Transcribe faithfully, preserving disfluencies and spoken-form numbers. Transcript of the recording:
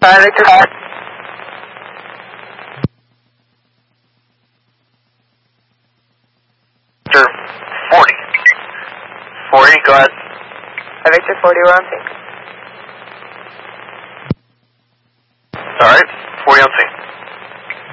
Uh, Victor five. Victor forty. forty, go ahead. Uh, Victor forty, we're on sync. Alright, forty on sync.